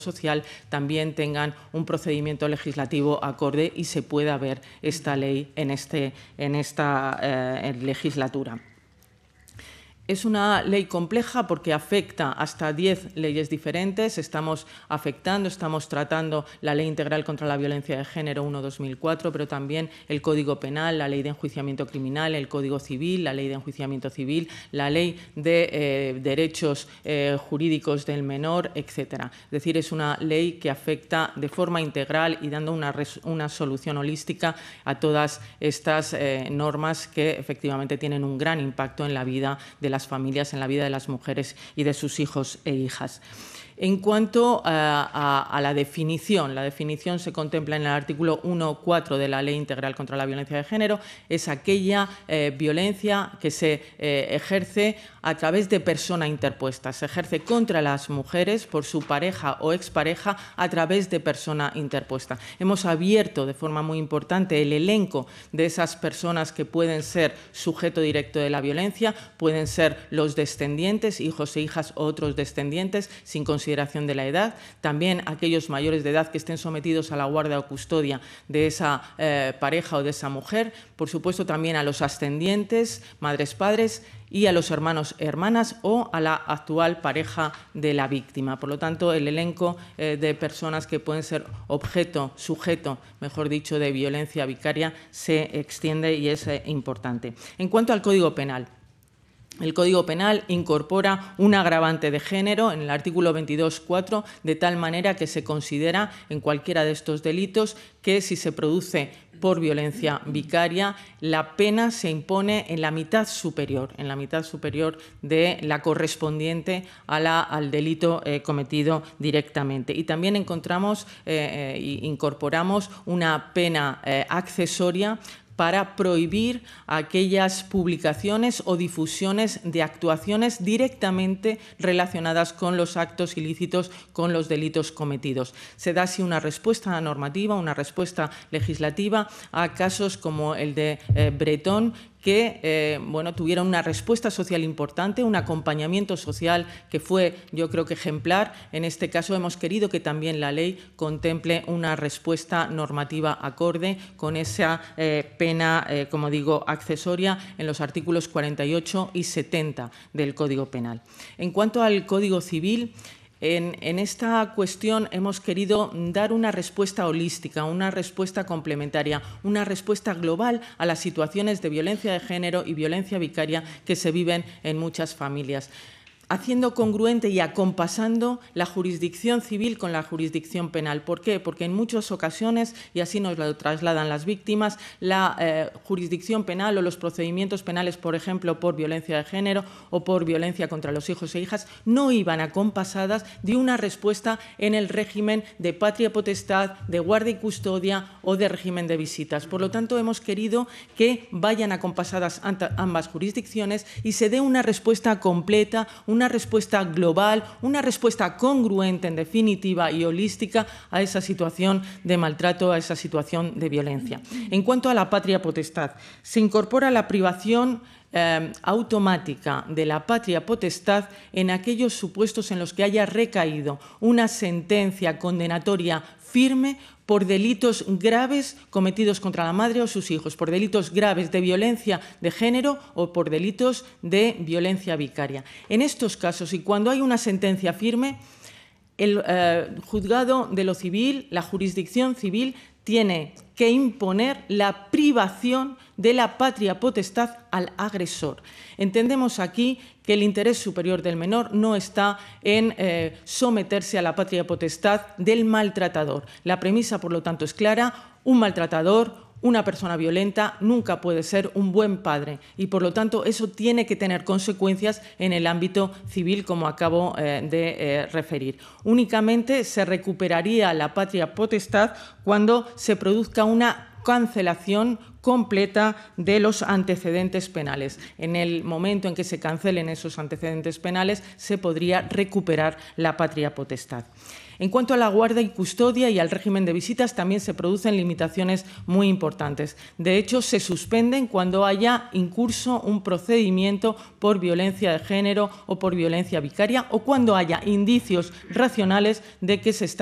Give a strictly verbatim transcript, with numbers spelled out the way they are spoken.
social también tengan un procedimiento legislativo acorde y se pueda ver esta ley en, este, en esta eh, legislatura. Es una ley compleja porque afecta hasta diez leyes diferentes. Estamos afectando, estamos tratando la Ley Integral contra la Violencia de Género uno barra dos mil cuatro, pero también el Código Penal, la Ley de Enjuiciamiento Criminal, el Código Civil, la Ley de Enjuiciamiento Civil, la Ley de eh, Derechos eh, Jurídicos del Menor, etcétera. Es decir, es una ley que afecta de forma integral y dando una, una solución holística a todas estas eh, normas que efectivamente tienen un gran impacto en la vida de las familias, en la vida de las mujeres y de sus hijos e hijas. En cuanto a, a, a la definición, la definición se contempla en el artículo uno punto cuatro de la Ley Integral contra la Violencia de Género, es aquella eh, violencia que se eh, ejerce a través de persona interpuesta, se ejerce contra las mujeres por su pareja o expareja a través de persona interpuesta. Hemos abierto de forma muy importante el elenco de esas personas que pueden ser sujeto directo de la violencia, pueden ser los descendientes, hijos e hijas o otros descendientes, sin consideración de la edad, también aquellos mayores de edad que estén sometidos a la guardia o custodia de esa eh, pareja o de esa mujer, por supuesto también a los ascendientes, madres, padres y a los hermanos, hermanas o a la actual pareja de la víctima. Por lo tanto, el elenco eh, de personas que pueden ser objeto, sujeto, mejor dicho, de violencia vicaria se extiende y es eh, importante. En cuanto al Código Penal, el Código Penal incorpora un agravante de género en el artículo veintidós punto cuatro, de tal manera que se considera en cualquiera de estos delitos que si se produce por violencia vicaria, la pena se impone en la mitad superior, en la mitad superior de la correspondiente a la, al delito eh, cometido directamente. Y también encontramos, eh, eh, incorporamos una pena eh, accesoria para prohibir aquellas publicaciones o difusiones de actuaciones directamente relacionadas con los actos ilícitos, con los delitos cometidos. Se da así una respuesta normativa, una respuesta legislativa a casos como el de eh, Bretón, que eh, bueno, tuvieron una respuesta social importante, un acompañamiento social que fue, yo creo que ejemplar. En este caso hemos querido que también la ley contemple una respuesta normativa acorde con esa eh, pena, eh, como digo, accesoria en los artículos cuarenta y ocho y setenta del Código Penal. En cuanto al Código Civil, En, en esta cuestión hemos querido dar una respuesta holística, una respuesta complementaria, una respuesta global a las situaciones de violencia de género y violencia vicaria que se viven en muchas familias, haciendo congruente y acompasando la jurisdicción civil con la jurisdicción penal. ¿Por qué? Porque en muchas ocasiones, y así nos lo trasladan las víctimas, la eh, jurisdicción penal o los procedimientos penales, por ejemplo, por violencia de género o por violencia contra los hijos e hijas, no iban acompasadas de una respuesta en el régimen de patria potestad, de guardia y custodia o de régimen de visitas. Por lo tanto, hemos querido que vayan acompasadas ambas jurisdicciones y se dé una respuesta completa, una una respuesta global, una respuesta congruente, en definitiva, y holística a esa situación de maltrato, a esa situación de violencia. En cuanto a la patria potestad, se incorpora la privación Eh, automática de la patria potestad en aquellos supuestos en los que haya recaído una sentencia condenatoria firme por delitos graves cometidos contra la madre o sus hijos, por delitos graves de violencia de género o por delitos de violencia vicaria. En estos casos, y cuando hay una sentencia firme, el eh, juzgado de lo civil, la jurisdicción civil, tiene que imponer la privación de la patria potestad al agresor. Entendemos aquí que el interés superior del menor no está en eh, someterse a la patria potestad del maltratador. La premisa, por lo tanto, es clara: un maltratador, una persona violenta, nunca puede ser un buen padre y, por lo tanto, eso tiene que tener consecuencias en el ámbito civil, como acabo eh, de eh, referir. Únicamente se recuperaría la patria potestad cuando se produzca una cancelación completa de los antecedentes penales. En el momento en que se cancelen esos antecedentes penales, se podría recuperar la patria potestad. En cuanto a la guarda y custodia y al régimen de visitas, también se producen limitaciones muy importantes. De hecho, se suspenden cuando haya en curso un procedimiento por violencia de género o por violencia vicaria, o cuando haya indicios racionales de que se está